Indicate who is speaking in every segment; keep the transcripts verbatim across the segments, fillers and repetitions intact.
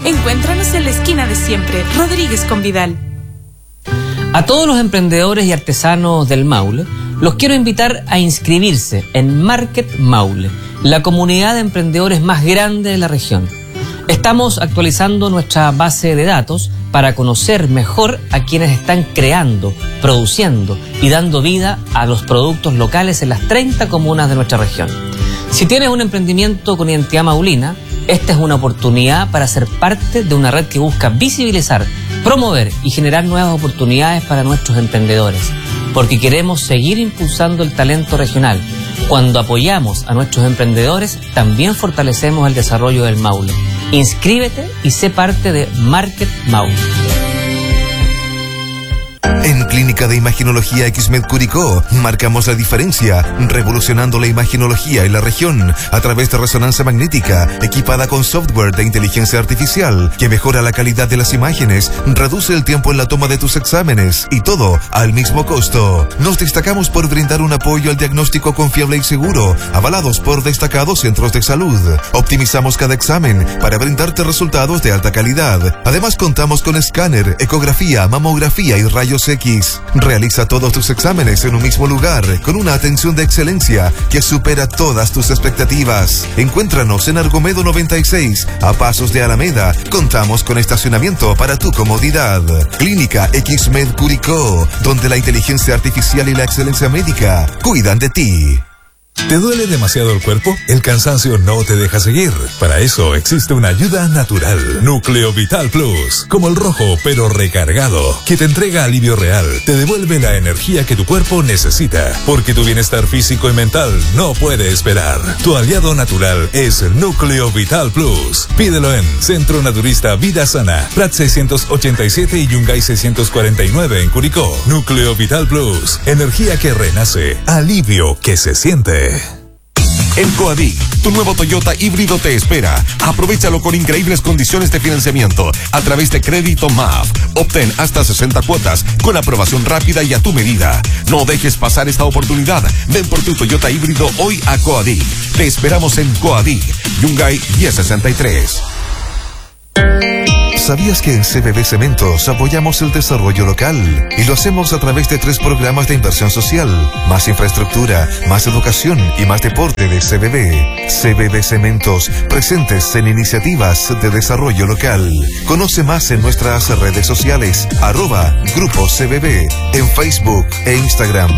Speaker 1: Encuéntranos en la esquina de siempre, Rodríguez con Vidal.
Speaker 2: A todos los emprendedores y artesanos del Maule, los quiero invitar a inscribirse en Market Maule, la comunidad de emprendedores más grande de la región. Estamos actualizando nuestra base de datos para conocer mejor a quienes están creando, produciendo y dando vida a los productos locales en las treinta comunas de nuestra región. Si tienes un emprendimiento con identidad maulina, esta es una oportunidad para ser parte de una red que busca visibilizar, promover y generar nuevas oportunidades para nuestros emprendedores, porque queremos seguir impulsando el talento regional. Cuando apoyamos a nuestros emprendedores, también fortalecemos el desarrollo del Maule. Inscríbete y sé parte de Market Maule.
Speaker 3: En Clínica de Imaginología Xmed Curicó marcamos la diferencia, revolucionando la imaginología en la región a través de resonancia magnética, equipada con software de inteligencia artificial que mejora la calidad de las imágenes, reduce el tiempo en la toma de tus exámenes y todo al mismo costo. Nos destacamos por brindar un apoyo al diagnóstico confiable y seguro, avalados por destacados centros de salud. Optimizamos cada examen para brindarte resultados de alta calidad. Además contamos con escáner, ecografía, mamografía y rayos X. Realiza todos tus exámenes en un mismo lugar, con una atención de excelencia que supera todas tus expectativas. Encuéntranos en Argomedo noventa y seis, a pasos de Alameda. Contamos con estacionamiento para tu comodidad. Clínica Xmed Curicó, donde la inteligencia artificial y la excelencia médica cuidan de ti.
Speaker 4: ¿Te duele demasiado el cuerpo? El cansancio no te deja seguir. Para eso existe una ayuda natural. Núcleo Vital Plus. Como el rojo, pero recargado. Que te entrega alivio real. Te devuelve la energía que tu cuerpo necesita. Porque tu bienestar físico y mental no puede esperar. Tu aliado natural es Núcleo Vital Plus. Pídelo en Centro Naturista Vida Sana, Prat seiscientos ochenta y siete y Yungay seiscientos cuarenta y nueve en Curicó. Núcleo Vital Plus. Energía que renace. Alivio que se siente.
Speaker 5: En Coadic, tu nuevo Toyota híbrido te espera. Aprovechalo con increíbles condiciones de financiamiento a través de Crédito M A F. Obtén hasta sesenta cuotas con aprobación rápida y a tu medida. No dejes pasar esta oportunidad. Ven por tu Toyota híbrido hoy a Coadic. Te esperamos en Coadic, Yungay diez sesenta y tres.
Speaker 3: ¿Sabías que en C B B Cementos apoyamos el desarrollo local? Y lo hacemos a través de tres programas de inversión social: más infraestructura, más educación y más deporte de C B B. C B B Cementos, presentes en iniciativas de desarrollo local. Conoce más en nuestras redes sociales, arroba Grupo C B B, en Facebook e Instagram.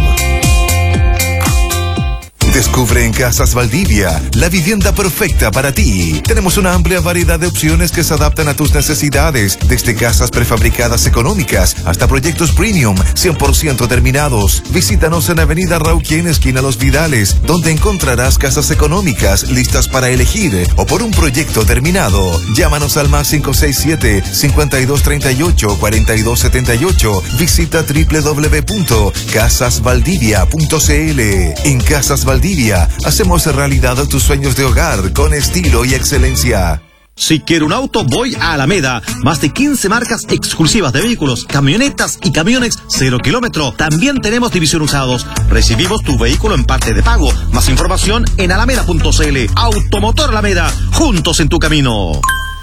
Speaker 3: Descubre en Casas Valdivia la vivienda perfecta para ti. Tenemos una amplia variedad de opciones que se adaptan a tus necesidades, desde casas prefabricadas económicas hasta proyectos premium cien por ciento terminados. Visítanos en Avenida Rauquén, esquina Los Vidales, donde encontrarás casas económicas listas para elegir o por un proyecto terminado. Llámanos al más cinco seis siete, cinco dos tres ocho, cuatro dos siete ocho. Visita doble u doble u doble u punto casas valdivia punto c l. En Casas Valdivia hacemos realidad tus sueños de hogar con estilo y excelencia.
Speaker 6: Si quiero un auto, voy a Alameda. Más de quince marcas exclusivas de vehículos, camionetas y camiones cero kilómetro. También tenemos división usados. Recibimos tu vehículo en parte de pago. Más información en alameda punto c l. Automotor Alameda, juntos en tu camino.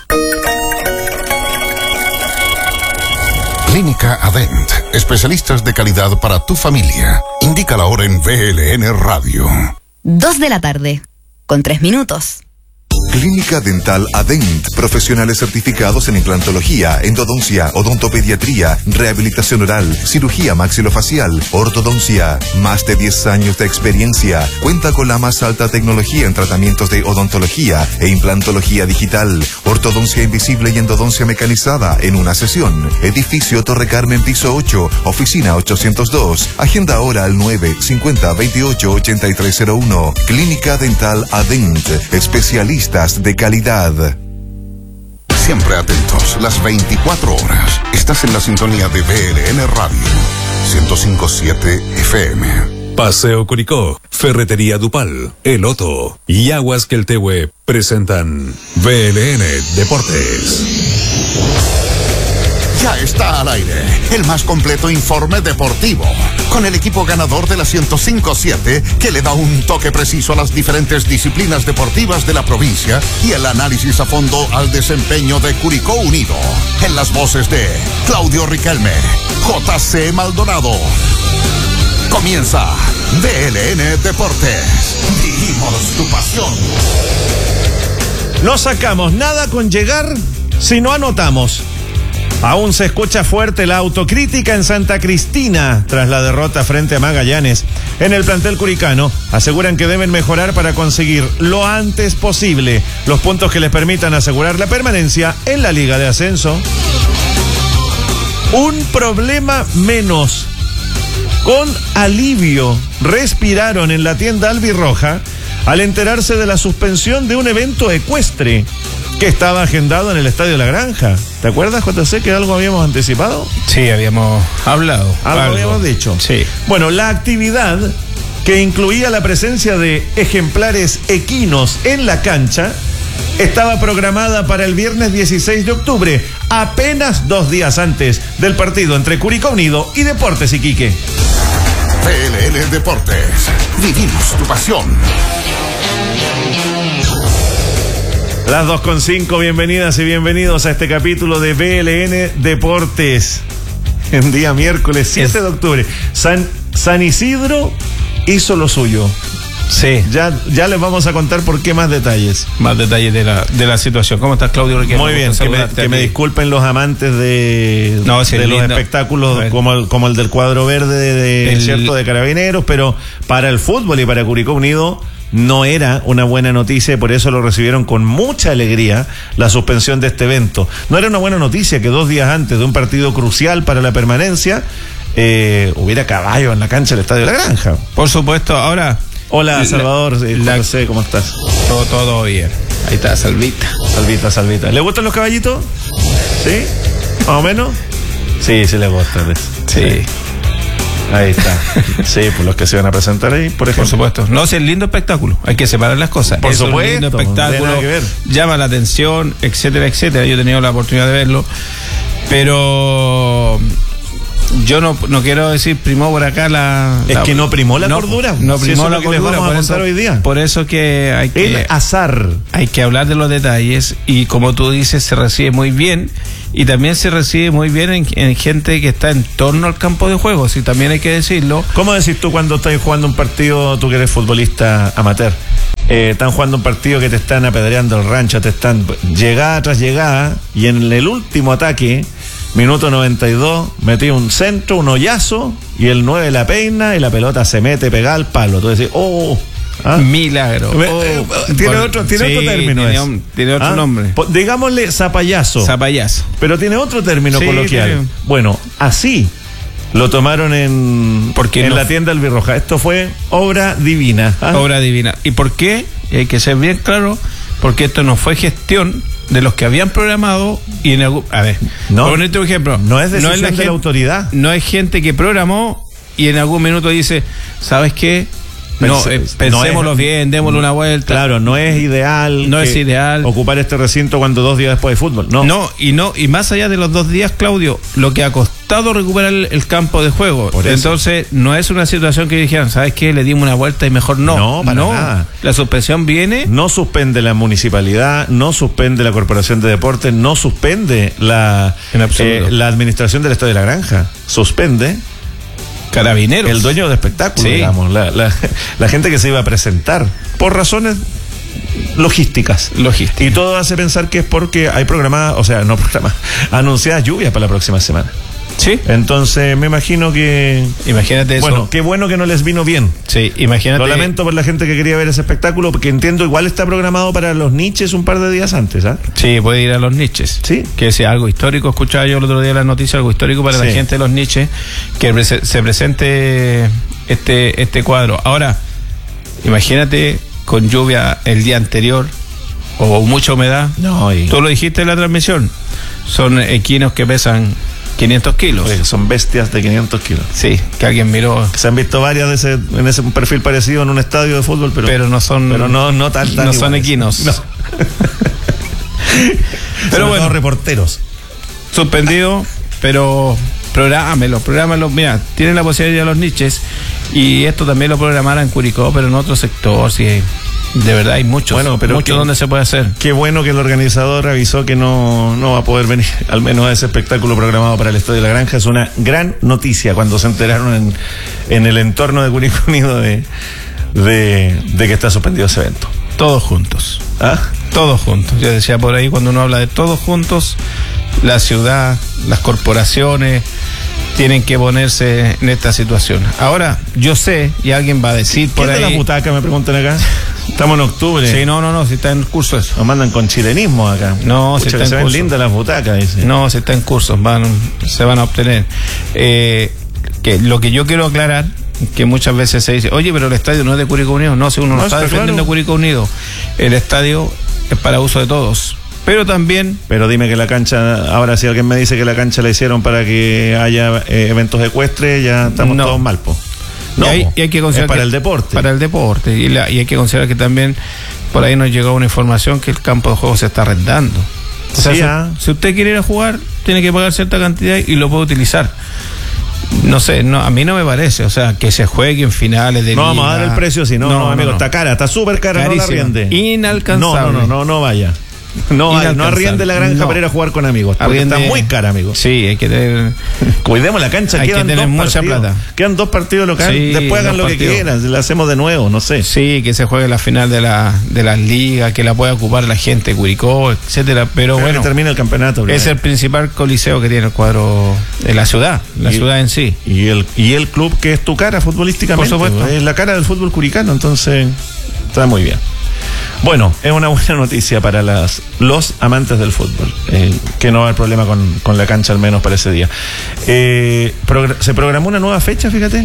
Speaker 7: Clínica Adent, especialistas de calidad para tu familia. Indica la hora en V L N Radio.
Speaker 8: Dos de la tarde, con tres minutos.
Speaker 3: Clínica Dental Adent, profesionales certificados en implantología, endodoncia, odontopediatría, rehabilitación oral, cirugía maxilofacial, ortodoncia. Más de diez años de experiencia. Cuenta con la más alta tecnología en tratamientos de odontología e implantología digital, ortodoncia invisible y endodoncia mecanizada en una sesión. Edificio Torre Carmen, piso ocho, oficina ochocientos dos. Agenda ahora al nueve cincuenta veintiocho ochenta y tres cero uno. Clínica Dental Adent, especialistas de calidad.
Speaker 7: Siempre atentos, las veinticuatro horas. Estás en la sintonía de V L N Radio ciento cinco punto siete F M.
Speaker 4: Paseo Curicó, Ferretería Dupal, El Otto y Aguas Queltehue presentan V L N Deportes.
Speaker 7: Ya está al aire el más completo informe deportivo, con el equipo ganador de la ciento cinco siete que le da un toque preciso a las diferentes disciplinas deportivas de la provincia y el análisis a fondo al desempeño de Curicó Unido. En las voces de Claudio Riquelme, J C Maldonado. Comienza D L N Deportes. Vivimos tu pasión.
Speaker 9: No sacamos nada con llegar si no anotamos. Aún se escucha fuerte la autocrítica en Santa Cristina tras la derrota frente a Magallanes. En el plantel curicano aseguran que deben mejorar para conseguir lo antes posible los puntos que les permitan asegurar la permanencia en la Liga de Ascenso. Un problema menos. Con alivio respiraron en la tienda albirroja al enterarse de la suspensión de un evento ecuestre que estaba agendado en el Estadio La Granja. ¿Te acuerdas, J C, que algo habíamos anticipado?
Speaker 10: Sí, habíamos hablado.
Speaker 9: Algo, algo habíamos dicho.
Speaker 10: Sí.
Speaker 9: Bueno, la actividad, que incluía la presencia de ejemplares equinos en la cancha, estaba programada para el viernes dieciséis de octubre, apenas dos días antes del partido entre Curicó Unido y Deportes Iquique.
Speaker 7: D L N Deportes. Vivimos tu pasión.
Speaker 9: Las dos con cinco, bienvenidas y bienvenidos a este capítulo de B L N Deportes. En día miércoles siete de octubre. San, San Isidro hizo lo suyo.
Speaker 10: Sí.
Speaker 9: Ya, ya les vamos a contar por qué más detalles.
Speaker 10: Más detalles de la, de la situación. ¿Cómo estás, Claudio Riquelme?
Speaker 9: Muy bien, que, me, que me disculpen los amantes de,
Speaker 10: no,
Speaker 9: de los lindo. espectáculos como el, como el del cuadro verde de, de, el... cierto, de Carabineros, pero para el fútbol y para Curicó Unido no era una buena noticia y por eso lo recibieron con mucha alegría la suspensión de este evento. No era una buena noticia que dos días antes de un partido crucial para la permanencia eh, hubiera caballo en la cancha del Estadio La Granja.
Speaker 10: Por supuesto, ahora...
Speaker 9: Hola, Salvador, la, José, ¿cómo estás?
Speaker 10: Todo, todo bien. Ahí está, Salvita.
Speaker 9: Salvita, Salvita. ¿Le gustan los caballitos? ¿Sí? ¿Más o menos? Sí, sí le gustan.
Speaker 10: Sí.
Speaker 9: Ahí está. Sí, pues los que se van a presentar ahí, por ejemplo.
Speaker 10: Por supuesto. No, es el lindo espectáculo. Hay que separar las cosas.
Speaker 9: Por
Speaker 10: es
Speaker 9: supuesto.
Speaker 10: Un lindo espectáculo.
Speaker 9: No tiene nada que ver.
Speaker 10: Llama la atención, etcétera, etcétera. Yo he tenido la oportunidad de verlo. Pero... yo no, no quiero decir primó por acá la...
Speaker 9: Es
Speaker 10: la,
Speaker 9: que no primó la
Speaker 10: no,
Speaker 9: cordura.
Speaker 10: No primó
Speaker 9: si eso
Speaker 10: la
Speaker 9: es lo
Speaker 10: cordura.
Speaker 9: Que les vamos a
Speaker 10: por,
Speaker 9: contar
Speaker 10: eso,
Speaker 9: hoy día.
Speaker 10: por eso que hay que...
Speaker 9: El azar.
Speaker 10: Hay que hablar de los detalles y como tú dices, se recibe muy bien y también se recibe muy bien en, en gente que está en torno al campo de juego, si también hay que decirlo.
Speaker 9: ¿Cómo decís tú cuando estás jugando un partido, tú que eres futbolista amateur? Eh, están jugando un partido que te están apedreando el rancho, te están llegada tras llegada y en el último ataque... Minuto noventa y dos, metí un centro, un hoyazo, y el nueve la peina y la pelota se mete pegada al palo. Tú decís, oh,
Speaker 10: ¿ah? Milagro.
Speaker 9: Oh, tiene
Speaker 10: por,
Speaker 9: otro, tiene
Speaker 10: sí,
Speaker 9: otro término.
Speaker 10: Tiene,
Speaker 9: es.
Speaker 10: un, tiene otro
Speaker 9: ¿Ah?
Speaker 10: nombre.
Speaker 9: Digámosle zapayazo.
Speaker 10: Zapayazo.
Speaker 9: Pero tiene otro término
Speaker 10: sí,
Speaker 9: coloquial.
Speaker 10: Tiene...
Speaker 9: Bueno, así lo tomaron en, en no? la tienda albirroja. Esto fue obra divina. ¿Ah?
Speaker 10: Obra divina. ¿Y por qué? Y hay que ser bien claro, porque esto no fue gestión de los que habían programado y en algún, a ver,
Speaker 9: no,
Speaker 10: por ponerte un ejemplo,
Speaker 9: no es decisión
Speaker 10: no es la
Speaker 9: de
Speaker 10: gente,
Speaker 9: la autoridad,
Speaker 10: no es gente que programó y en algún minuto dice, ¿sabes qué? No, eh, pensémoslo no es, bien, démosle una vuelta.
Speaker 9: Claro, no es ideal.
Speaker 10: No es ideal
Speaker 9: ocupar este recinto cuando dos días después de fútbol. No.
Speaker 10: No, y no, y más allá de los dos días, Claudio, lo que ha costado recuperar el, el campo de juego. Por Entonces, eso. no es una situación que dijeran, ¿sabes qué? Le dimos una vuelta y mejor no.
Speaker 9: No, para
Speaker 10: no.
Speaker 9: nada.
Speaker 10: La suspensión viene.
Speaker 9: No suspende la municipalidad, no suspende la Corporación de Deportes, no suspende la, eh, la administración del Estadio de la Granja. Suspende
Speaker 10: Carabineros.
Speaker 9: El dueño de espectáculo, sí. digamos, la, la, la gente que se iba a presentar, por razones logísticas.
Speaker 10: Logística.
Speaker 9: Y todo hace pensar que es porque hay programadas, o sea, no programadas, anunciadas lluvias para la próxima semana.
Speaker 10: Sí.
Speaker 9: Entonces me imagino que...
Speaker 10: Imagínate eso.
Speaker 9: Bueno, qué bueno que no les vino bien.
Speaker 10: Sí, imagínate.
Speaker 9: Lo lamento por la gente que quería ver ese espectáculo, porque entiendo igual está programado para los niches un par de días antes, ¿ah? ¿eh?
Speaker 10: Sí, puede ir a los niches.
Speaker 9: Sí.
Speaker 10: Que sea algo histórico, escuchaba yo el otro día la noticia, algo histórico para sí. la gente de los niches, que se presente este, este cuadro. Ahora, imagínate con lluvia el día anterior o mucha humedad.
Speaker 9: No, y...
Speaker 10: Tú lo dijiste en la transmisión, son equinos que pesan quinientos kilos.
Speaker 9: Oye, son bestias de quinientos kilos.
Speaker 10: Sí, que alguien miró.
Speaker 9: Se han visto varias de ese, en ese perfil parecido en un estadio de fútbol, pero,
Speaker 10: pero no son.
Speaker 9: Pero no, no tan, tan
Speaker 10: no son equinos. No.
Speaker 9: Pero bueno, reporteros.
Speaker 10: Suspendido pero prográmelo, prográmelo. Mira, tienen la posibilidad de ir a los niches y esto también lo programaran en Curicó, pero en otro sector, sí. De verdad hay muchos,
Speaker 9: bueno, pero
Speaker 10: muchos
Speaker 9: que,
Speaker 10: donde se puede hacer.
Speaker 9: Qué bueno que el organizador avisó que no, no va a poder venir, al menos a ese espectáculo programado para el Estadio de la Granja. Es una gran noticia cuando se enteraron en, en el entorno de Curicó Unido de, de, de que está suspendido ese evento.
Speaker 10: Todos juntos.
Speaker 9: ¿Ah?
Speaker 10: Todos juntos. Yo decía por ahí, cuando uno habla de todos juntos, la ciudad, las corporaciones tienen que ponerse en esta situación. Ahora, yo sé, y alguien va a decir por
Speaker 9: ¿Qué
Speaker 10: ahí...
Speaker 9: de la butaca, me preguntan acá? Estamos en octubre.
Speaker 10: Sí, no, no, no, si está en curso eso.
Speaker 9: Nos mandan con chilenismo acá.
Speaker 10: No,
Speaker 9: Pucha,
Speaker 10: si está en
Speaker 9: se
Speaker 10: curso.
Speaker 9: ven lindas las butacas, dice.
Speaker 10: No, si está en curso, van, se van a obtener. Eh, que lo que yo quiero aclarar, que muchas veces se dice, oye, pero el estadio no es de Curicó Unido. No, si uno no, no está, está defendiendo claro. Curicó Unido. El estadio es para uso de todos. Pero también...
Speaker 9: Pero dime que la cancha, ahora si alguien me dice que la cancha la hicieron para que haya eh, eventos ecuestres, ya estamos
Speaker 10: no.
Speaker 9: todos mal, po. No,
Speaker 10: y hay, y hay que considerar
Speaker 9: es para
Speaker 10: que,
Speaker 9: el deporte.
Speaker 10: Para el deporte. Y, la, y hay que considerar que también por ahí nos llegó una información que el campo de juego se está arrendando. O sea,
Speaker 9: sí,
Speaker 10: si,
Speaker 9: ah.
Speaker 10: si usted quiere ir a jugar, tiene que pagar cierta cantidad y lo puede utilizar. No sé, no, a mí no me parece, o sea, que se juegue en finales de
Speaker 9: no
Speaker 10: liga.
Speaker 9: No vamos a dar el precio, si no, no, no amigo, no. Está cara, está súper cara,
Speaker 10: Carísima.
Speaker 9: No la arriende.
Speaker 10: Inalcanzable.
Speaker 9: No, no, no, no vaya. No, vaya, no arriende la granja no. para ir a jugar con amigos, porque arriende... está muy cara, amigo.
Speaker 10: Sí, hay que tener...
Speaker 9: Cuidemos la cancha,
Speaker 10: hay
Speaker 9: quedan
Speaker 10: que tener
Speaker 9: dos
Speaker 10: mucha
Speaker 9: partidos.
Speaker 10: plata.
Speaker 9: Quedan dos partidos locales, sí, después hagan lo partidos. que quieran, la hacemos de nuevo, no sé.
Speaker 10: Sí, que se juegue la final de la de las ligas, que la pueda ocupar la gente, Curicó, etcétera, pero, pero bueno,
Speaker 9: que termine el campeonato.
Speaker 10: Es el principal coliseo que tiene el cuadro de la ciudad, la y, ciudad en sí.
Speaker 9: Y el y el club que es tu cara futbolísticamente.
Speaker 10: Por supuesto.
Speaker 9: Es la cara del fútbol curicano, entonces está muy bien. Bueno, es una buena noticia para las los amantes del fútbol, eh, que no va a haber problema con, con la cancha al menos para ese día. Eh, progr- se programó una nueva fecha, fíjate,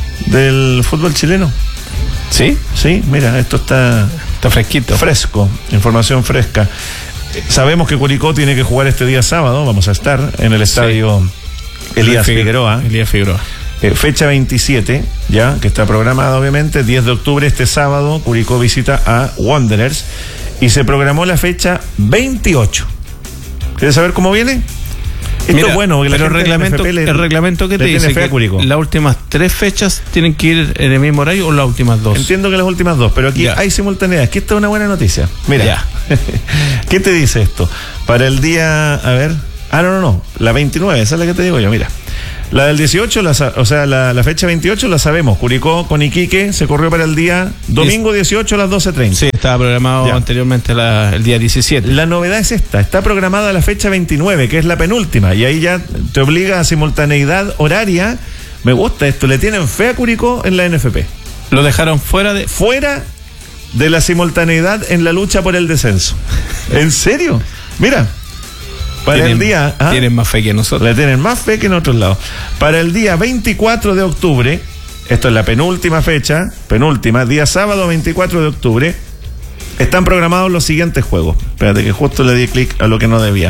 Speaker 9: del fútbol chileno.
Speaker 10: ¿Sí?
Speaker 9: Sí, mira, esto está,
Speaker 10: está fresquito.
Speaker 9: Fresco, información fresca. Eh, sabemos que Curicó tiene que jugar este día sábado, vamos a estar en el estadio sí. Elías Figu- Figueroa.
Speaker 10: Elías Figueroa.
Speaker 9: Eh, fecha veintisiete, ya, que está programada obviamente, diez de octubre, este sábado, Curicó visita a Wanderers y se programó la fecha veintiocho. ¿Quieres saber cómo viene? Esto
Speaker 10: Mira,
Speaker 9: es bueno,
Speaker 10: pero el reglamento, le, el reglamento que te dice que las últimas tres fechas tienen que ir en el mismo horario o las últimas dos.
Speaker 9: Entiendo que las últimas dos, pero aquí ya. hay simultaneidad. Que esta es una buena noticia. Mira,
Speaker 10: ya.
Speaker 9: ¿Qué te dice esto? Para el día, a ver, ah, no, no, no, la veintinueve, esa es la que te digo yo, mira. La del dieciocho, la, o sea, la, la fecha veintiocho la sabemos. Curicó con Iquique se corrió para el día domingo dieciocho a las doce treinta.
Speaker 10: Sí, estaba programado ya. anteriormente la, el día diecisiete.
Speaker 9: La novedad es esta, está programada la fecha veintinueve, que es la penúltima, y ahí ya te obliga a simultaneidad horaria. Me gusta esto, le tienen fe a Curicó en la N F P.
Speaker 10: Lo dejaron fuera de...
Speaker 9: Fuera de la simultaneidad en la lucha por el descenso. ¿En serio? Mira... Para
Speaker 10: tienen,
Speaker 9: el día... ¿ah?
Speaker 10: Tienen más fe que nosotros.
Speaker 9: Le tienen más fe que en otros lados. Para el día veinticuatro de octubre, esto es la penúltima fecha, penúltima, día sábado veinticuatro de octubre, están programados los siguientes juegos. Espérate que justo le di clic a lo que no debía.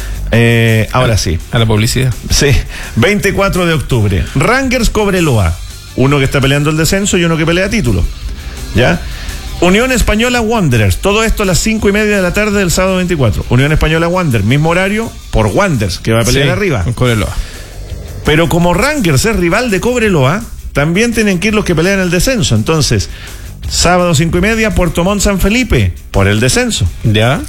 Speaker 9: Eh, ahora
Speaker 10: a,
Speaker 9: sí.
Speaker 10: A la publicidad.
Speaker 9: Sí. veinticuatro de octubre. Rangers Cobreloa. Uno que está peleando el descenso y uno que pelea título. ¿Ya? Unión Española Wanderers, todo esto a las cinco y media de la tarde del sábado veinticuatro. Unión Española Wanderers, mismo horario, por Wanderers, que va a pelear
Speaker 10: sí,
Speaker 9: arriba.
Speaker 10: Con Cobreloa.
Speaker 9: Pero como Rangers es rival de Cobreloa, también tienen que ir los que pelean el descenso. Entonces, sábado cinco y media, Puerto Montt San Felipe, por el descenso.
Speaker 10: Ya.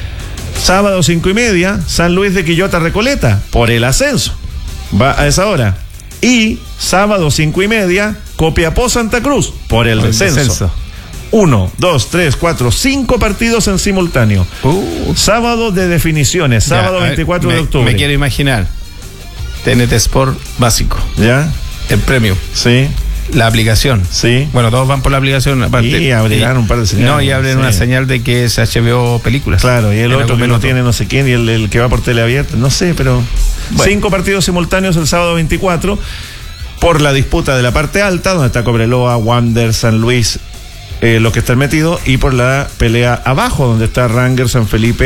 Speaker 9: Sábado cinco y media, San Luis de Quillota Recoleta, por el ascenso. Va a esa hora. Y sábado cinco y media, Copiapó Santa Cruz, por el, por el descenso. descenso. Uno, dos, tres, cuatro, cinco partidos en simultáneo. Uh. Sábado de definiciones, sábado ya, veinticuatro
Speaker 10: me,
Speaker 9: de octubre.
Speaker 10: Me quiero imaginar. T N T Sport básico.
Speaker 9: ¿Ya?
Speaker 10: El premio.
Speaker 9: Sí.
Speaker 10: La aplicación.
Speaker 9: Sí.
Speaker 10: Bueno, todos van por la aplicación. Aparte,
Speaker 9: y abrirán un par de señales.
Speaker 10: No, y abren sí. una señal de que es H B O Películas.
Speaker 9: Claro, y el otro que no tiene no sé quién, y el, el que va por teleabierta, no sé, pero... Bueno. Cinco partidos simultáneos el sábado veinticuatro, por la disputa de la parte alta, donde está Cobreloa, Wander, San Luis... Eh, los que están metidos, y por la pelea abajo, donde está Rangers, San Felipe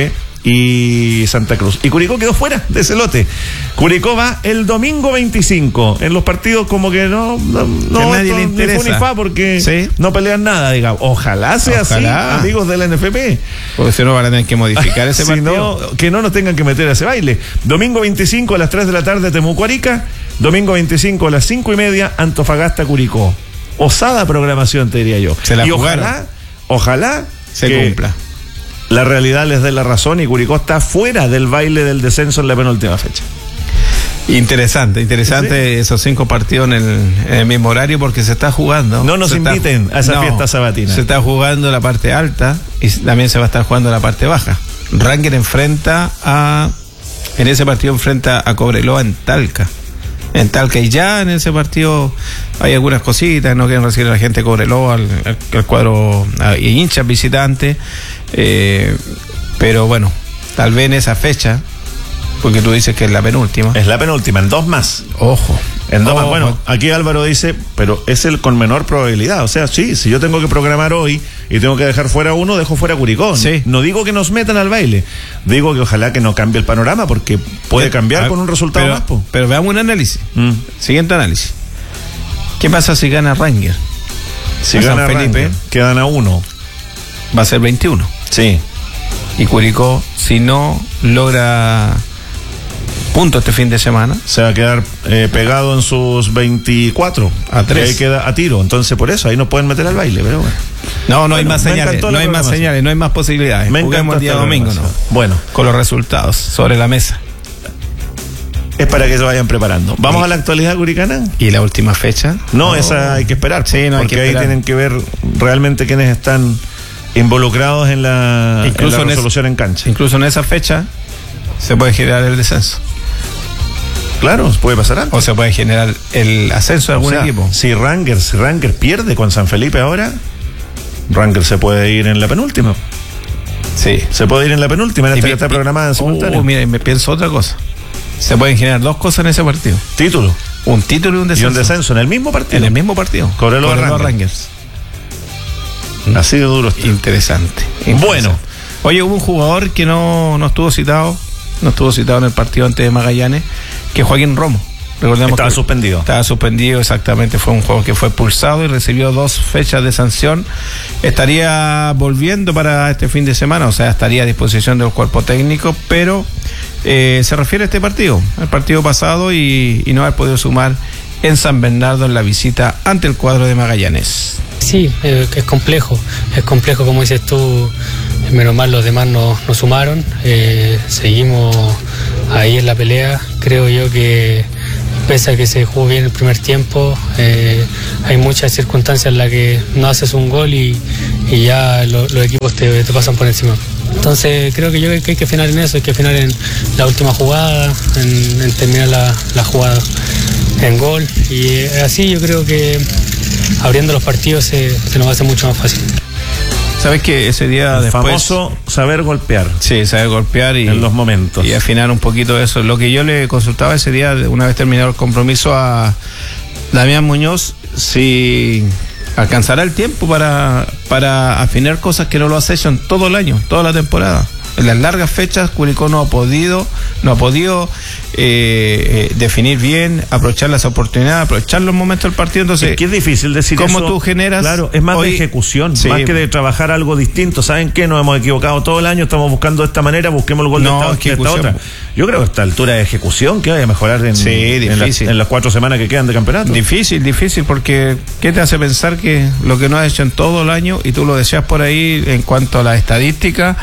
Speaker 9: y Santa Cruz. Y Curicó quedó fuera de ese lote. Curicó va el domingo veinticinco. En los partidos como que no, no, no
Speaker 10: que a nadie le interesa.
Speaker 9: Ni fu ni fa porque
Speaker 10: ¿sí?
Speaker 9: no pelean nada, digamos. Ojalá sea
Speaker 10: Ojalá.
Speaker 9: así, amigos de la N F P.
Speaker 10: Porque si no van a tener que modificar ese
Speaker 9: si
Speaker 10: partido.
Speaker 9: No, que no nos tengan que meter a ese baile. Domingo veinticinco a las tres de la tarde, Temuco Arica. Domingo veinticinco a las cinco y media, Antofagasta Curicó. Osada programación, te diría yo.
Speaker 10: Se la
Speaker 9: y
Speaker 10: jugaron.
Speaker 9: ojalá, ojalá
Speaker 10: se
Speaker 9: que
Speaker 10: cumpla.
Speaker 9: La realidad les dé la razón y Curicó está fuera del baile del descenso en la penúltima fecha.
Speaker 10: Interesante, interesante, ¿sí? Esos cinco partidos en el, en el mismo horario porque se está jugando.
Speaker 9: No nos
Speaker 10: se
Speaker 9: inviten
Speaker 10: está,
Speaker 9: a esa
Speaker 10: no,
Speaker 9: fiesta sabatina.
Speaker 10: Se está jugando la parte alta y también se va a estar jugando la parte baja. Ranger enfrenta a, en ese partido enfrenta a Cobreloa en Talca. En Talca, y ya en ese partido hay algunas cositas, no quieren recibir a la gente de Cobreloa, al, al, al cuadro a, y hinchas visitantes, eh, pero bueno, tal vez en esa fecha, porque tú dices que es la penúltima.
Speaker 9: Es la penúltima, en dos más.
Speaker 10: Ojo.
Speaker 9: En dos
Speaker 10: Ojo.
Speaker 9: más. Bueno, aquí Álvaro dice, pero es el con menor probabilidad. O sea, sí, si yo tengo que programar hoy y tengo que dejar fuera uno, dejo fuera Curicó.
Speaker 10: Sí.
Speaker 9: No digo que nos metan al baile. Digo que ojalá que no cambie el panorama, porque puede cambiar
Speaker 10: a,
Speaker 9: con un resultado
Speaker 10: pero,
Speaker 9: más. Po.
Speaker 10: Pero veamos un análisis.
Speaker 9: Mm.
Speaker 10: Siguiente análisis. ¿Qué pasa si gana Ranger?
Speaker 9: Si
Speaker 10: a
Speaker 9: gana
Speaker 10: San Felipe,
Speaker 9: Ranger, quedan a uno.
Speaker 10: Va a ser veintiuno.
Speaker 9: Sí.
Speaker 10: Y Curicó, si no logra punto este fin de semana,
Speaker 9: se va a quedar eh, pegado en sus veinticuatro
Speaker 10: a tres.
Speaker 9: Y ahí queda a tiro. Entonces, por eso, ahí no pueden meter al baile, pero bueno.
Speaker 10: No, no
Speaker 9: bueno,
Speaker 10: hay más señales, no hay más señales, no hay más posibilidades.
Speaker 9: Me
Speaker 10: Juguemos el día domingo, ¿no?
Speaker 9: Bueno.
Speaker 10: Con los resultados sobre la mesa.
Speaker 9: Es para que se vayan preparando. ¿Vamos y, a la actualidad curicana?
Speaker 10: ¿Y la última fecha?
Speaker 9: No, oh. esa hay que esperar.
Speaker 10: Sí, no,
Speaker 9: porque
Speaker 10: hay que
Speaker 9: ahí
Speaker 10: esperar.
Speaker 9: tienen que ver realmente quiénes están involucrados en la, incluso en la resolución en, es, en cancha.
Speaker 10: Incluso en esa fecha se puede generar el descenso.
Speaker 9: Claro, puede pasar antes.
Speaker 10: O se puede generar el ascenso de algún
Speaker 9: o sea,
Speaker 10: equipo.
Speaker 9: Si Ranger, si Ranger pierde con San Felipe ahora, Ranger se puede ir en la penúltima.
Speaker 10: Sí.
Speaker 9: Se puede ir en la penúltima, en esta que está programada en simultáneo.
Speaker 10: Oh, mira, y me pienso otra cosa. Se pueden generar dos cosas en ese partido.
Speaker 9: Título.
Speaker 10: Un título y un descenso.
Speaker 9: Y un descenso en el mismo partido.
Speaker 10: En el mismo partido.
Speaker 9: Cobreloa
Speaker 10: Ranger.
Speaker 9: Rangers. Así de duro.
Speaker 10: Interesante, interesante.
Speaker 9: Bueno.
Speaker 10: Oye, hubo un jugador que no, no estuvo citado, no estuvo citado en el partido antes de Magallanes, que es Joaquín Romo. Recordemos
Speaker 9: estaba
Speaker 10: que
Speaker 9: suspendido.
Speaker 10: Estaba suspendido, exactamente. Fue un juego que fue expulsado y recibió dos fechas de sanción. Estaría volviendo para este fin de semana, o sea, estaría a disposición del cuerpo técnico, pero eh, se refiere a este partido, al partido pasado y, y no haber podido sumar en San Bernardo en la visita ante el cuadro de Magallanes.
Speaker 11: Sí, eh, es complejo, es complejo, como dices tú, menos mal los demás no, no sumaron, eh, seguimos ahí en la pelea. Creo yo que pese a que se jugó bien el primer tiempo, eh, hay muchas circunstancias en las que no haces un gol y, y ya lo, los equipos te, te pasan por encima. Entonces creo que yo que hay que afinar en eso, hay que afinar en la última jugada, en, en terminar la, la jugada en gol, y así yo creo que abriendo los partidos se, se nos va a hacer mucho más fácil.
Speaker 10: ¿Sabes que ese día
Speaker 9: el
Speaker 10: después...
Speaker 9: famoso saber golpear.
Speaker 10: Sí, saber golpear y...
Speaker 9: en los momentos.
Speaker 10: Y afinar un poquito eso. Lo que yo le consultaba ese día, una vez terminado el compromiso, a Damián Muñoz, si alcanzará el tiempo para, para afinar cosas que no lo has hecho en todo el año, toda la temporada. En las largas fechas, Curicó no ha podido, no ha podido eh, eh, definir bien, aprovechar las oportunidades, aprovechar los momentos del partido. Entonces,
Speaker 9: es que es difícil decir
Speaker 10: ¿cómo
Speaker 9: eso?
Speaker 10: tú generas?
Speaker 9: Claro, es más
Speaker 10: hoy,
Speaker 9: de ejecución,
Speaker 10: sí,
Speaker 9: más que de trabajar algo distinto. ¿Saben qué? Nos hemos equivocado todo el año, estamos buscando de esta manera, busquemos el gol
Speaker 10: no,
Speaker 9: de, esta, de esta otra. Yo creo que a esta altura de ejecución, que vaya a mejorar en,
Speaker 10: sí,
Speaker 9: en, las, en las cuatro semanas que quedan de campeonato.
Speaker 10: Difícil, difícil, porque ¿qué te hace pensar que lo que no has hecho en todo el año, y tú lo decías por ahí en cuanto a la estadística,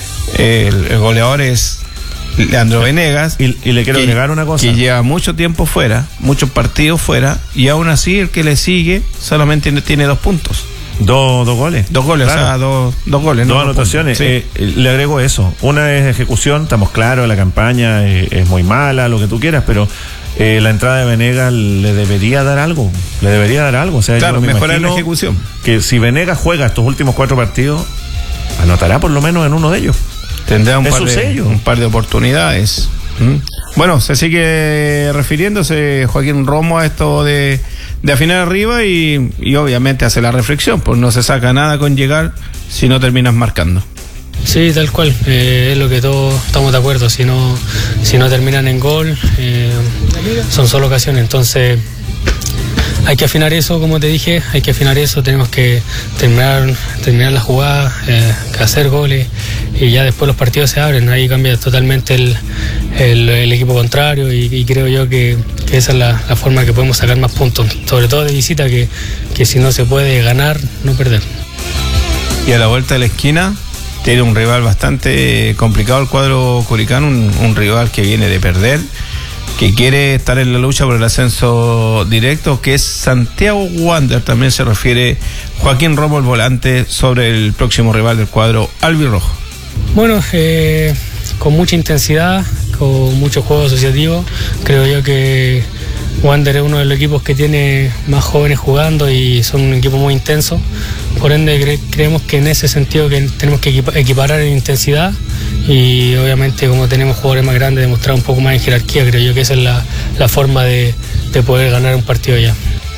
Speaker 10: el, el goleador es Leandro Venegas,
Speaker 9: y, y le quiero
Speaker 10: que,
Speaker 9: agregar una cosa,
Speaker 10: que lleva mucho tiempo fuera, muchos partidos fuera, y aún así el que le sigue solamente tiene, tiene dos puntos.
Speaker 9: Dos, dos goles.
Speaker 10: Dos goles,
Speaker 9: claro.
Speaker 10: O sea, dos, dos goles.
Speaker 9: Dos
Speaker 10: no,
Speaker 9: anotaciones.
Speaker 10: Sí.
Speaker 9: Eh, le agrego eso. Una es ejecución, estamos claros, la campaña eh, es muy mala, lo que tú quieras, pero eh, la entrada de Venegas le debería dar algo. Le debería dar algo. O sea,
Speaker 10: claro,
Speaker 9: yo me
Speaker 10: mejorar la
Speaker 9: imagino
Speaker 10: ejecución.
Speaker 9: Que si Venegas juega estos últimos cuatro partidos, anotará por lo menos en uno de ellos.
Speaker 10: Tendrá un,
Speaker 9: es
Speaker 10: par
Speaker 9: su
Speaker 10: de,
Speaker 9: sello.
Speaker 10: un par de oportunidades. ¿Mm? Bueno, se sigue refiriéndose Joaquín Romo a esto de, de afinar arriba y, y obviamente hace la reflexión, pues no se saca nada con llegar si no terminas marcando.
Speaker 11: Sí, tal cual, eh, es lo que todos estamos de acuerdo. Si no, si no terminan en gol, eh, son solo ocasiones. Entonces hay que afinar eso, como te dije, hay que afinar eso. Tenemos que terminar, terminar la jugada, eh, hacer goles, y ya después los partidos se abren. Ahí cambia totalmente el, el, el equipo contrario, y, y creo yo que, que esa es la, la forma que podemos sacar más puntos, sobre todo de visita, que, que si no se puede ganar, no perder.
Speaker 10: Y a la vuelta de la esquina tiene un rival bastante complicado el cuadro curicano, un, un rival que viene de perder, que quiere estar en la lucha por el ascenso directo, que es Santiago Wander. También se refiere Joaquín Romo, el volante, sobre el próximo rival del cuadro albirrojo.
Speaker 11: Bueno, eh, con mucha intensidad, con mucho juego asociativo. Creo yo que Wander es uno de los equipos que tiene más jóvenes jugando y son un equipo muy intenso. Por ende, cre- creemos que en ese sentido que tenemos que equipa- equiparar en intensidad, y obviamente como tenemos jugadores más grandes, demostrar un poco más en jerarquía. Creo yo que esa es la, la forma de, de poder ganar un partido ya.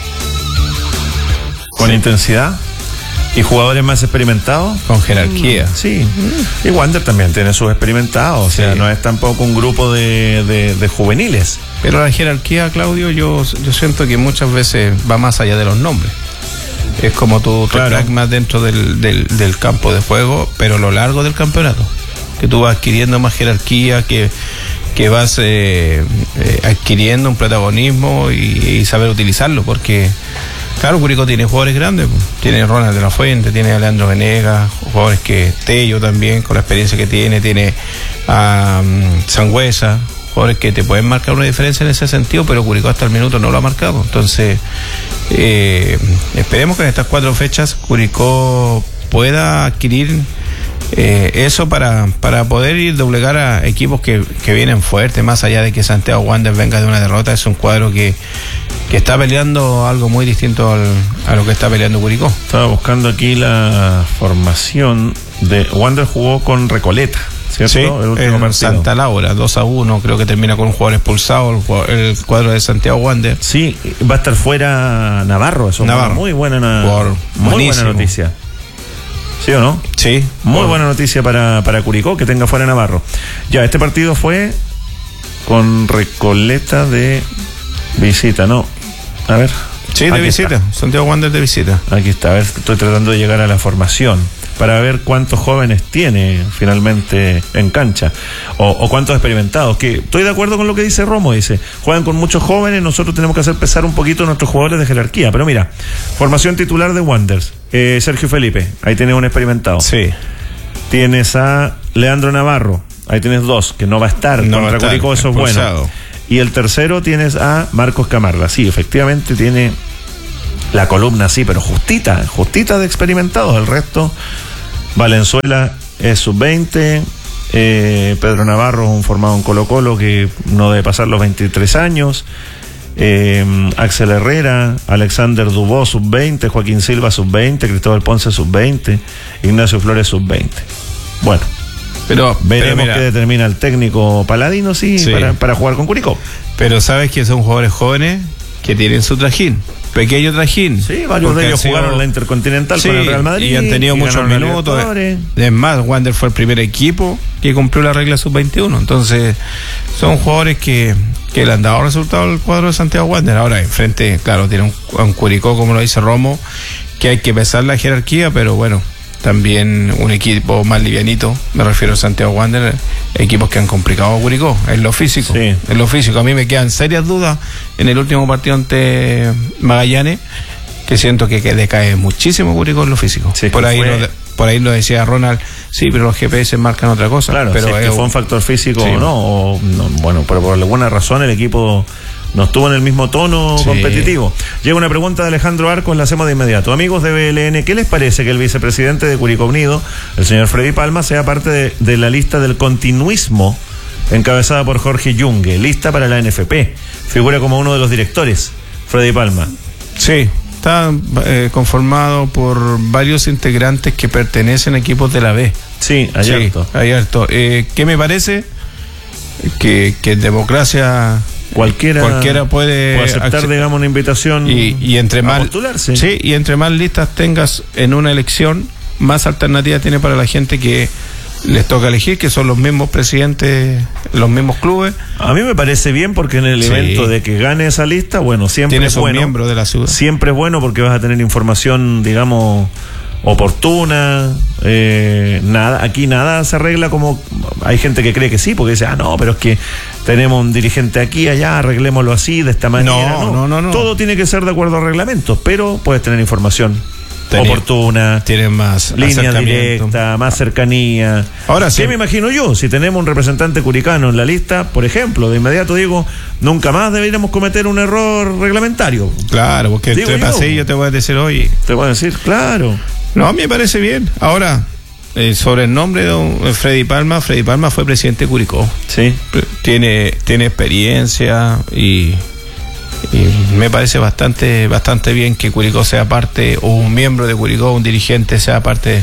Speaker 9: Con sí. intensidad y jugadores más experimentados.
Speaker 10: Con jerarquía.
Speaker 9: Mm, sí, y Wander también tiene sus experimentados, o sea, sí. no es tampoco un grupo de, de, de juveniles.
Speaker 10: Pero la jerarquía, Claudio, yo, yo siento que muchas veces va más allá de los nombres. Es como tú te
Speaker 9: claro.
Speaker 10: plasmas dentro del, del, del campo de juego, pero a lo largo del campeonato, que tú vas adquiriendo más jerarquía, que, que vas eh, eh, adquiriendo un protagonismo y, y saber utilizarlo, porque claro, Curicó tiene jugadores grandes, tiene Ronald de la Fuente, tiene a Leandro Venegas, jugadores que Tello también, con la experiencia que tiene, tiene a um, Sangüesa, jugadores que te pueden marcar una diferencia en ese sentido, pero Curicó hasta el minuto no lo ha marcado. Entonces eh, esperemos que en estas cuatro fechas Curicó pueda adquirir eh, eso para, para poder ir doblegar a equipos que, que vienen fuertes, más allá de que Santiago Wanderers venga de una derrota. Es un cuadro que, que está peleando algo muy distinto al, a lo que está peleando Curicó.
Speaker 9: Estaba buscando aquí la formación de Wanderers. Jugó con Recoleta, ¿cierto?
Speaker 10: Sí,
Speaker 9: el último
Speaker 10: en
Speaker 9: partido.
Speaker 10: Santa Laura, dos a uno, creo que termina con un jugador expulsado, el, jugador, el cuadro de Santiago Wanderers.
Speaker 9: Sí, va a estar fuera Navarro, eso
Speaker 10: Navarro.
Speaker 9: Muy buena,
Speaker 10: Por,
Speaker 9: muy buena noticia. ¿Sí o no?
Speaker 10: Sí.
Speaker 9: Muy
Speaker 10: por...
Speaker 9: buena noticia para, para Curicó, que tenga fuera Navarro. Ya, este partido fue con Recoleta de visita, ¿no? A ver.
Speaker 10: Sí, de visita, está. Santiago Wanderers de visita.
Speaker 9: Aquí está, a ver, estoy tratando de llegar a la formación para ver cuántos jóvenes tiene finalmente en cancha, o, o cuántos experimentados, que estoy de acuerdo con lo que dice Romo, dice, juegan con muchos jóvenes, nosotros tenemos que hacer pesar un poquito a nuestros jugadores de jerarquía. Pero mira, formación titular de Wanderers, eh, Sergio Felipe, ahí tienes un experimentado.
Speaker 10: Sí.
Speaker 9: Tienes a Leandro Navarro, ahí tienes dos, que no va a estar,
Speaker 10: no
Speaker 9: contra Curicó, eso es bueno. Y el tercero tienes a Marcos Camarda, sí, efectivamente tiene la columna, sí, pero justita, justita de experimentados. El resto, Valenzuela es sub veinte, eh, Pedro Navarro es un formado en Colo Colo que no debe pasar los veintitrés años, eh, Axel Herrera, Alexander Dubó sub veinte, Joaquín Silva sub veinte, Cristóbal Ponce sub veinte, Ignacio Flores sub veinte. Bueno,
Speaker 10: pero
Speaker 9: veremos qué determina el técnico Paladino, sí, sí. Para, para jugar con Curicó.
Speaker 10: Pero sabes que son jugadores jóvenes que tienen su trajín, pequeño trajín.
Speaker 9: Sí, varios de ellos sido... jugaron la Intercontinental sí, con el Real Madrid
Speaker 10: y han tenido y muchos minutos. Es más, Wander fue el primer equipo que cumplió la regla sub veintiuno. Entonces, son jugadores que, que le han dado resultado al cuadro de Santiago Wander. Ahora, enfrente, claro, tiene un, un Curicó, como lo dice Romo, que hay que pesar la jerarquía, pero bueno, también un equipo más livianito, me refiero a Santiago Wanderers, equipos que han complicado a Curicó, en lo físico, sí. en lo físico. A mí me quedan serias dudas en el último partido ante Magallanes, que siento que, que decae muchísimo Curicó en lo físico. Sí, por ahí lo, por ahí lo decía Ronald, sí, pero los G P S marcan otra cosa.
Speaker 9: Claro,
Speaker 10: pero
Speaker 9: si es que fue un factor físico sí. o no, o no, bueno, pero por alguna razón el equipo no estuvo en el mismo tono sí. competitivo. Llega una pregunta de Alejandro Arcos, la hacemos de inmediato. Amigos de B L N, ¿qué les parece que el vicepresidente de Curicó Unido, el señor Freddy Palma, sea parte de, de la lista del continuismo encabezada por Jorge Yungue, lista para la N F P? Figura como uno de los directores, Freddy Palma.
Speaker 10: Sí, está eh, conformado por varios integrantes que pertenecen a equipos de la B.
Speaker 9: Sí, hay
Speaker 10: sí, harto. Hay harto. Eh, ¿Qué me parece? Que, que en democracia...
Speaker 9: Cualquiera,
Speaker 10: cualquiera puede,
Speaker 9: puede aceptar, acceder, digamos, una invitación
Speaker 10: y, y entre más,
Speaker 9: postularse.
Speaker 10: Sí, y entre más listas tengas en una elección, más alternativa tiene para la gente que les toca elegir, que son los mismos presidentes, los mismos clubes.
Speaker 9: A mí me parece bien porque en el
Speaker 10: Sí.
Speaker 9: evento de que gane esa lista, bueno, siempre
Speaker 10: Tiene
Speaker 9: es
Speaker 10: sus
Speaker 9: bueno.
Speaker 10: miembros de la ciudad.
Speaker 9: Siempre es bueno porque vas a tener información, digamos, oportuna. Eh, nada, aquí nada se arregla como hay gente que cree que sí, porque dice, ah, no, pero es que tenemos un dirigente aquí, allá, arreglémoslo así, de esta manera.
Speaker 10: No, no, no, no.
Speaker 9: Todo tiene que ser de acuerdo a reglamentos, pero puedes tener información
Speaker 10: Tenía-
Speaker 9: oportuna,
Speaker 10: Tienen más
Speaker 9: línea
Speaker 10: acercamiento.
Speaker 9: directa, más cercanía.
Speaker 10: Ahora sí.
Speaker 9: ¿Qué me imagino yo? Si tenemos un representante curicano en la lista, por ejemplo, de inmediato digo, nunca más deberíamos cometer un error reglamentario.
Speaker 10: Claro, porque
Speaker 9: Digo
Speaker 10: te
Speaker 9: yo.
Speaker 10: pasé y yo te voy a decir hoy.
Speaker 9: Te voy a decir, claro.
Speaker 10: No, a mí me parece bien. Ahora, eh, sobre el nombre de don Freddy Palma, Freddy Palma fue presidente de Curicó.
Speaker 9: Sí.
Speaker 10: Tiene, tiene experiencia y, y me parece bastante, bastante bien que Curicó sea parte, o un miembro de Curicó, un dirigente sea parte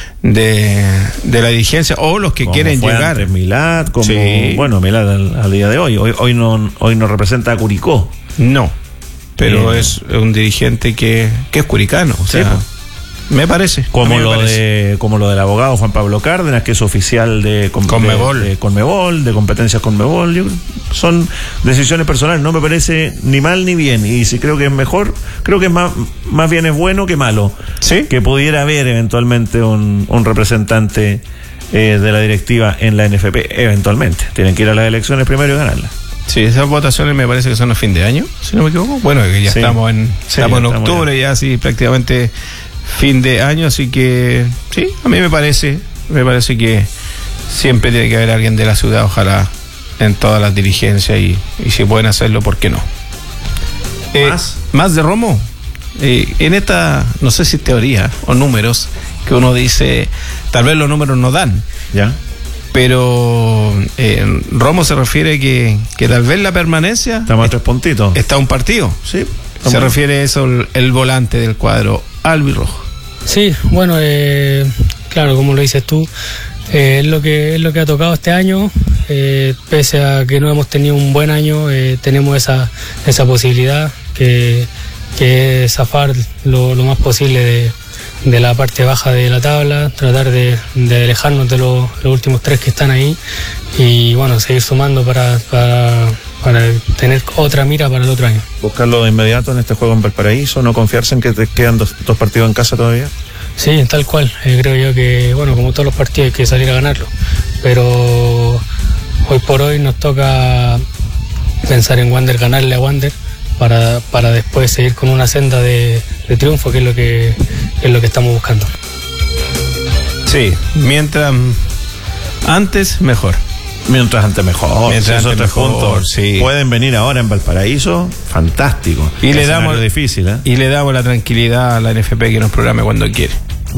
Speaker 10: de, de la dirigencia, o los que
Speaker 9: Como
Speaker 10: quieren
Speaker 9: fue
Speaker 10: llegar.
Speaker 9: antes Milad, como,
Speaker 10: Sí.
Speaker 9: bueno, Milad al, al día de hoy. Hoy, hoy no, hoy no representa a Curicó.
Speaker 10: No, pero
Speaker 9: Bien.
Speaker 10: es un dirigente que, que es curicano. O
Speaker 9: Sí,
Speaker 10: sea,
Speaker 9: pues.
Speaker 10: me parece. a
Speaker 9: Como
Speaker 10: mí me
Speaker 9: lo
Speaker 10: parece.
Speaker 9: de, como lo del abogado Juan Pablo Cárdenas, que es oficial de, com-
Speaker 10: Conmebol.
Speaker 9: de, de Conmebol, de competencias Conmebol. Yo- son decisiones personales, no me parece ni mal ni bien. Y si creo que es mejor, creo que es más, más bien es bueno que malo.
Speaker 10: Sí.
Speaker 9: Que pudiera haber eventualmente un, un representante eh, de la directiva en la N F P, eventualmente. Tienen que ir a las elecciones primero y ganarlas.
Speaker 10: Sí, esas votaciones me parece que son a fin de año, si no me equivoco. Bueno, que ya
Speaker 9: Sí.
Speaker 10: estamos en,
Speaker 9: Sí,
Speaker 10: estamos en
Speaker 9: ya estamos
Speaker 10: octubre, ya así prácticamente fin de año, así que sí, a mí me parece, me parece que siempre tiene que haber alguien de la ciudad, ojalá en todas las dirigencias y, y si pueden hacerlo, ¿por qué no? Eh,
Speaker 9: ¿Más?
Speaker 10: Más de Romo. Eh, en esta, no sé si teoría o números, que uno dice, tal vez los números no dan,
Speaker 9: ¿Ya?
Speaker 10: pero eh, Romo se refiere que, que tal vez la permanencia
Speaker 9: Estamos a tres puntitos.
Speaker 10: está un partido.
Speaker 9: Sí.
Speaker 10: Se
Speaker 9: estamos-
Speaker 10: refiere a eso el, el volante del cuadro albirrojo.
Speaker 11: Sí, bueno, eh, claro, como lo dices tú, eh, es lo que es lo que ha tocado este año. Eh, pese a que no hemos tenido un buen año, eh, tenemos esa esa posibilidad que, que es zafar lo, lo más posible de, de la parte baja de la tabla, tratar de, de alejarnos de los, los últimos tres que están ahí y bueno, seguir sumando para, para, para tener otra mira para el otro año.
Speaker 9: Buscarlo de inmediato en este juego en Valparaíso, no confiarse en que te quedan dos, dos partidos en casa todavía.
Speaker 11: Sí, tal cual. Eh, creo yo que, bueno, como todos los partidos hay que salir a ganarlo. Pero hoy por hoy nos toca pensar en Wander, ganarle a Wander para, para después seguir con una senda de, de triunfo, que es lo que, que es lo que estamos buscando.
Speaker 10: Sí, mientras antes, mejor.
Speaker 9: Mientras antes mejor.
Speaker 10: Mientras
Speaker 9: Si esos
Speaker 10: antes
Speaker 9: tres
Speaker 10: mejor,
Speaker 9: puntos
Speaker 10: sí.
Speaker 9: pueden venir ahora en Valparaíso, fantástico.
Speaker 10: Y le
Speaker 9: Escenario
Speaker 10: damos
Speaker 9: difícil, ¿eh?
Speaker 10: y le damos la tranquilidad a la N F P que nos programe cuando quiere.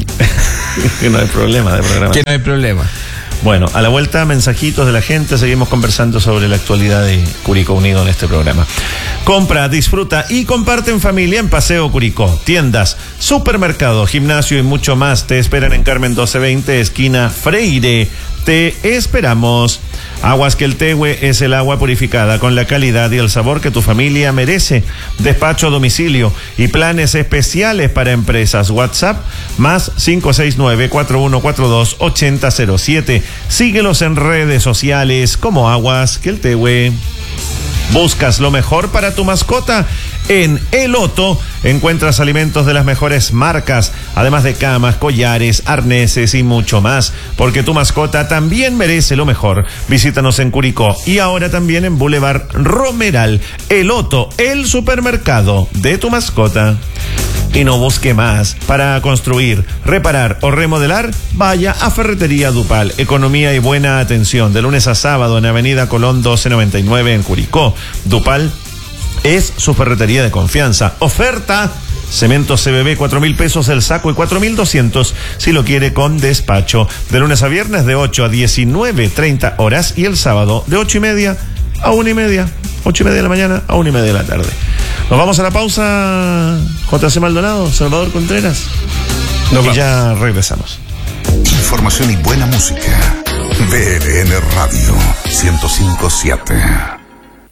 Speaker 9: Que no hay problema de programa.
Speaker 10: Que no hay problema.
Speaker 9: Bueno, a la vuelta, mensajitos de la gente, seguimos conversando sobre la actualidad de Curicó Unido en este programa. Compra, disfruta y comparte en familia en Paseo Curicó. Tiendas, supermercado, gimnasio y mucho más te esperan en Carmen doce veinte, esquina Freire. Te esperamos. Aguas que el Tehue es el agua purificada con la calidad y el sabor que tu familia merece. Despacho a domicilio y planes especiales para empresas. WhatsApp más cinco seis nueve, cuatro uno cuatro dos, ocho cero cero siete. Síguelos en redes sociales como Aguas que el Tehue. ¿Buscas lo mejor para tu mascota? En El Otto encuentras alimentos de las mejores marcas, además de camas, collares, arneses y mucho más, porque tu mascota también merece lo mejor. Visítanos en Curicó y ahora también en Boulevard Romeral. El Otto, el supermercado de tu mascota. Y no busque más. Para construir, reparar o remodelar, vaya a Ferretería Dupal. Economía y buena atención. De lunes a sábado en Avenida Colón doce noventa y nueve en Curicó. Dupal es su ferretería de confianza. Oferta: cemento C B B, cuatro mil pesos el saco y cuatro mil doscientos si lo quiere con despacho. De lunes a viernes de ocho a diecinueve treinta horas y el sábado de ocho y media a una y media. Ocho y media de la mañana a una y media de la tarde. Nos vamos a la pausa. J C Maldonado, Salvador Contreras.
Speaker 10: Nos
Speaker 9: y
Speaker 10: vamos.
Speaker 9: ya regresamos.
Speaker 7: Información y buena música. B L N Radio ciento cinco punto siete.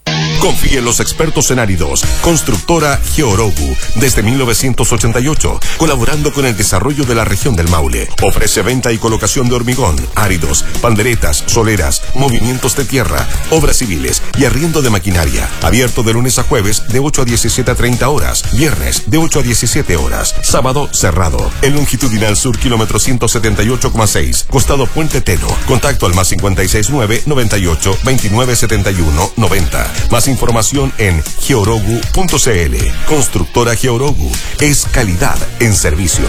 Speaker 5: Confíe en los expertos en áridos. Constructora Georogu, desde mil novecientos ochenta y ocho, colaborando con el desarrollo de la región del Maule. Ofrece venta y colocación de hormigón, áridos, panderetas, soleras, movimientos de tierra, obras civiles y arriendo de maquinaria. Abierto de lunes a jueves de ocho a diecisiete a treinta horas, viernes de ocho a diecisiete horas, sábado cerrado. En longitudinal sur, kilómetro ciento setenta y ocho coma seis, costado Puente Teno. Contacto al más cincuenta y seis nueve, noventa y ocho, veintinueve setenta y uno, noventa. Más información en georogu punto cl. Constructora Georogu es calidad en servicios.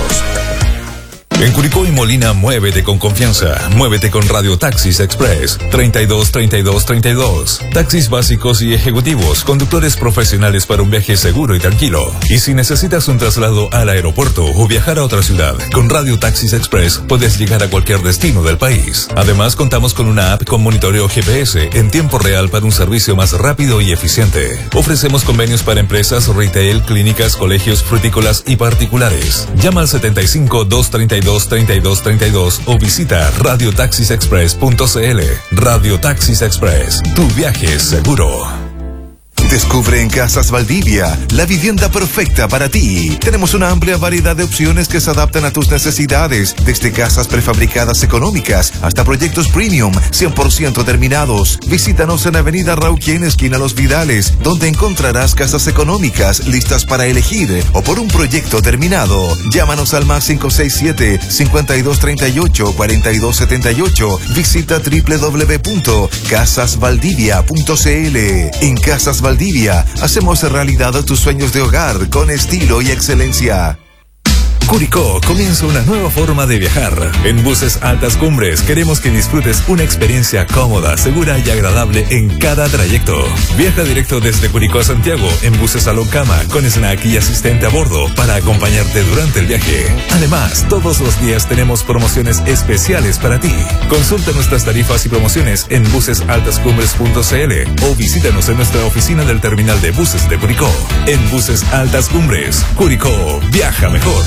Speaker 4: En Curicó y Molina, muévete con confianza. Muévete con Radio Taxis Express. treinta y dos, treinta y dos, treinta y dos. Taxis básicos y ejecutivos. Conductores profesionales para un viaje seguro y tranquilo. Y si necesitas un traslado al aeropuerto o viajar a otra ciudad, con Radio Taxis Express puedes llegar a cualquier destino del país. Además, contamos con una app con monitoreo G P S en tiempo real para un servicio más rápido y eficiente. Ofrecemos convenios para empresas, retail, clínicas, colegios, frutícolas y particulares. Llama al setenta y cinco, doscientos treinta y dos, treinta y dos treinta y dos o visita radio taxis express punto cl. Radio Taxis Express, tu viaje es seguro.
Speaker 3: Descubre en Casas Valdivia la vivienda perfecta para ti. Tenemos una amplia variedad de opciones que se adaptan a tus necesidades, desde casas prefabricadas económicas hasta proyectos premium cien por ciento terminados. Visítanos en Avenida Rauquén, esquina Los Vidales, donde encontrarás casas económicas listas para elegir o por un proyecto terminado. Llámanos al más cinco seis siete, cincuenta y dos treinta y ocho, cuarenta y dos setenta y ocho. Visita doble u doble u doble u punto casas valdivia punto cl. En Casas Valdivia hacemos realidad tus sueños de hogar con estilo y excelencia.
Speaker 4: Curicó comienza una nueva forma de viajar. En Buses Altas Cumbres queremos que disfrutes una experiencia cómoda, segura y agradable en cada trayecto. Viaja directo desde Curicó a Santiago en Buses Aloncama con snack y asistente a bordo para acompañarte durante el viaje. Además, todos los días tenemos promociones especiales para ti. Consulta nuestras tarifas y promociones en buses altas cumbres punto cl o visítanos en nuestra oficina del terminal de buses de Curicó. En Buses Altas Cumbres, Curicó, viaja mejor.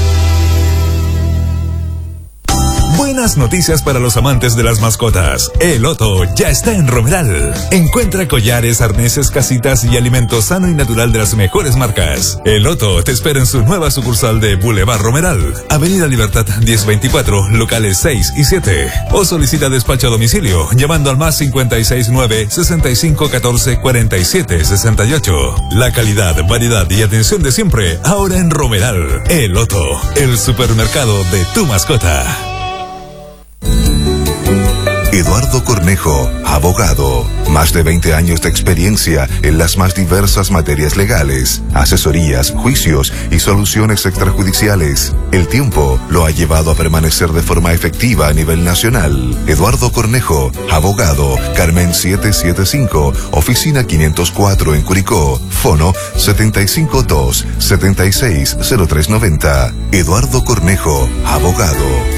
Speaker 4: Buenas noticias para los amantes de las mascotas. El Otto ya está en Romeral. Encuentra collares, arneses, casitas y alimento sano y natural de las mejores marcas. El Otto te espera en su nueva sucursal de Boulevard Romeral, Avenida Libertad diez veinticuatro, locales seis y siete. O solicita despacho a domicilio llamando al más cincuenta y seis nueve, sesenta y cinco catorce, cuarenta y siete sesenta y ocho. La calidad, variedad y atención de siempre ahora en Romeral. El Otto, el supermercado de tu mascota.
Speaker 3: Eduardo Cornejo, abogado. Más de veinte años de experiencia en las más diversas materias legales, asesorías, juicios y soluciones extrajudiciales. El tiempo lo ha llevado a permanecer de forma efectiva a nivel nacional. Eduardo Cornejo, abogado. Carmen setecientos setenta y cinco, oficina quinientos cuatro en Curicó. Fono setenta y cinco dos, setenta y seis, cero tres noventa. Eduardo Cornejo, abogado.